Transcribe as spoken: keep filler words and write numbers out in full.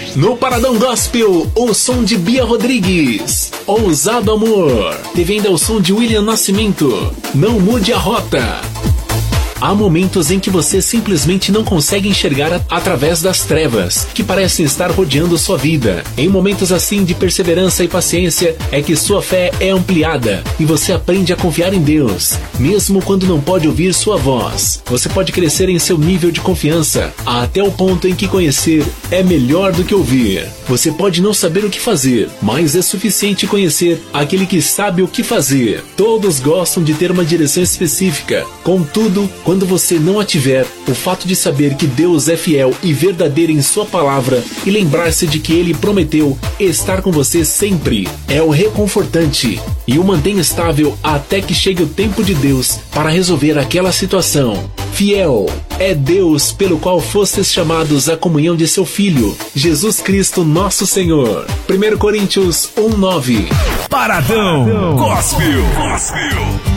No Paradão Gospel, o som de Bia Rodrigues. Ousado Amor. Teve ainda o som de William Nascimento. Não mude a rota. Há momentos em que você simplesmente não consegue enxergar a- através das trevas que parecem estar rodeando sua vida. Em momentos assim de perseverança e paciência é que sua fé é ampliada e você aprende a confiar em Deus, mesmo quando não pode ouvir sua voz. Você pode crescer em seu nível de confiança até o ponto em que conhecer é melhor do que ouvir. Você pode não saber o que fazer, mas é suficiente conhecer aquele que sabe o que fazer. Todos gostam de ter uma direção específica. Contudo, quando você não a tiver, o fato de saber que Deus é fiel e verdadeiro em sua palavra e lembrar-se de que Ele prometeu estar com você sempre é o reconfortante e o mantém estável até que chegue o tempo de Deus para resolver aquela situação. Fiel é Deus pelo qual fostes chamados à comunhão de seu Filho, Jesus Cristo nosso Senhor. primeira Coríntios um, nove. Paradão Gospel. Gospel.